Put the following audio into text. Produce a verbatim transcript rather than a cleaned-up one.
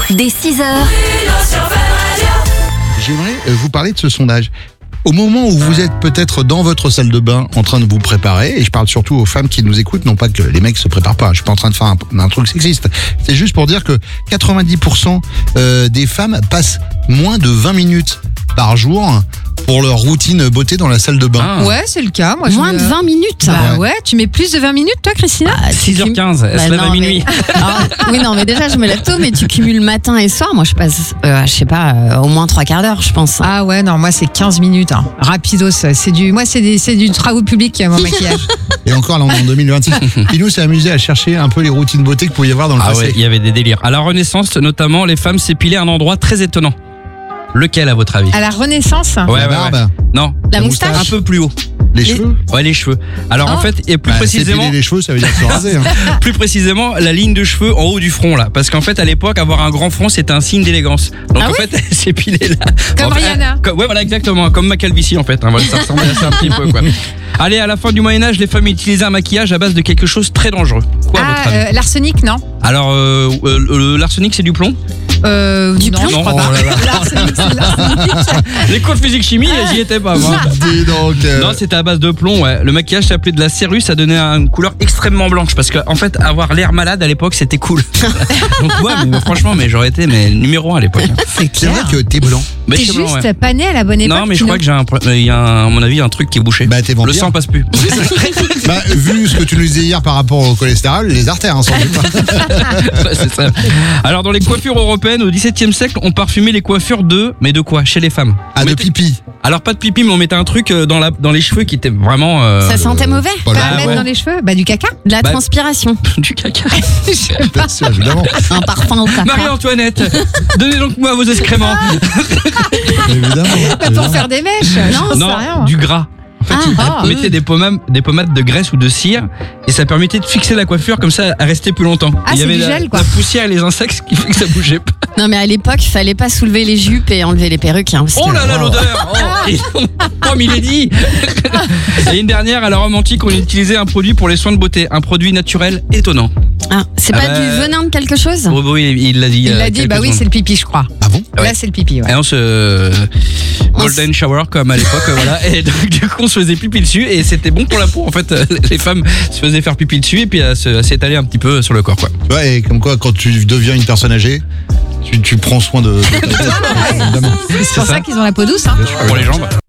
Dès six heures. J'aimerais vous parler de ce sondage. Au moment où vous êtes peut-être dans votre salle de bain en train de vous préparer, et je parle surtout aux femmes qui nous écoutent, non pas que les mecs se préparent pas, je suis pas en train de faire un, un truc sexiste, c'est juste pour dire que quatre-vingt-dix pour cent euh, des femmes passent moins de vingt minutes par jour pour leur routine beauté dans la salle de bain. Ah. Ouais, c'est le cas. Moi, Moins je de me... vingt minutes. Bah ouais, tu mets plus de vingt minutes, toi, Christina Bah, tu six heures quinze, elle Bah se lève non, à minuit. mais- Alors, oui, non, mais déjà, je me lève tôt, mais tu cumules matin et soir. Moi, je passe, euh, je sais pas, euh, au moins trois quarts d'heure, je pense. Ah ouais, non, moi, c'est quinze minutes. Hein. Rapidos. C'est du... Moi, c'est, des... c'est du travaux publics, mon maquillage. Et encore là, on est en deux mille vingt-six. Pinou s'est amusé à chercher un peu les routines beauté qu'il pouvait y avoir dans le Ah passé. ouais, il y avait des délires. À la Renaissance, notamment, les femmes s'épilaient à un endroit très étonnant. Lequel, à votre avis? À la Renaissance. Ouais, La ouais, barbe, ouais. Non, La la moustache. un peu plus haut. les, Les- cheveux. Ouais, les cheveux. Alors Ah. en fait, et plus Bah, précisément, s'épiler les cheveux, ça veut dire se raser. Hein. plus précisément, la ligne de cheveux en haut du front là, parce qu'en fait, à l'époque, avoir un grand front, c'était un signe d'élégance. Donc Ah en oui fait, elle s'épilait là. Comme En fait, Rihanna. comme- ouais, voilà, exactement, comme ma calvitie en fait. Hein, voilà, ça ressemblait à ça un petit peu quoi. Allez, à la fin du Moyen Âge, les femmes utilisaient un maquillage à base de quelque chose de très dangereux. Quoi, à Ah, votre avis? euh, l'arsenic, non Alors, euh, euh, le- l'arsenic, c'est du plomb. euh, Du non, plomb je crois Non, pas. oh là là. L'arsenic, c'est l'arsenic. Les cours de physique chimie, j'y étais pas moi. Dis donc. euh, Non, c'était à base de plomb, ouais. Le maquillage s'appelait de la cérus, ça donnait une couleur extrêmement blanche parce qu'en en fait, avoir l'air malade à l'époque, c'était cool. Donc, ouais, mais franchement, mais j'aurais été mais, numéro un à l'époque. hein. C'est c'est vrai clair. que t'es blanc. Mais T'es je sais pas, juste ouais. pas né à la bonne époque. Non, mais je Pino. crois que j'ai un, pro- il y a un- à mon avis, un truc qui est bouché. Bah, t'es Le vampire. sang passe plus. Bah, vu ce que tu nous disais hier par rapport au cholestérol, les artères, hein, sans doute pas. Ouais, c'est ça. Alors, dans les coiffures européennes, au XVIIe siècle, on parfumait les coiffures de, mais de quoi? Chez les femmes. Ah, On de mettait- pipi. Alors, pas de pipi, mais on mettait un truc euh, dans, la, dans les cheveux qui était vraiment. euh, Ça sentait mauvais. Pas Pas là, à mettre ouais. dans les cheveux. Bah, du caca. De la Bah- transpiration. du caca. bien sûr, évidemment. Un parfum au caca. Marie-Antoinette, donnez donc moi vos excréments. évidemment. Pas pour évidemment. faire des mèches. Non, c'est Non, rien. du gras. En fait, Ah, ils mettaient des pommades, des pommades de graisse ou de cire et ça permettait de fixer la coiffure comme ça à rester plus longtemps. Ah, Il y c'est avait du la, gel, quoi. la poussière et les insectes ce qui fait que ça bougeait pas. Non, mais à l'époque, il fallait pas soulever les jupes et enlever les perruques. Hein, parce Oh que- là là, l'odeur. Oh, et- oh, Milady. Et une dernière, à la Rome antique, on utilisait un produit pour les soins de beauté, un produit naturel étonnant. Ah, c'est Ah pas bah- du venin de quelque chose? Oh, bah oui, il l'a dit. Il y a l'a dit, quelques bah oui, secondes. c'est le pipi, je crois. Ah bon? Ouais. Là, c'est le pipi, ouais. Et on se golden shower comme à l'époque, euh, voilà. Et donc du coup, on se faisait pipi dessus et c'était bon pour la peau. En fait, euh, les femmes se faisaient faire pipi dessus et puis elles se- elles s'étalaient un petit peu sur le corps, quoi. Tu vois, et comme quoi, quand tu deviens une personne âgée, tu, tu prends soin de, de ta peau. Évidemment. C'est pour ça. ça qu'ils ont la peau douce, hein. Pour les jambes.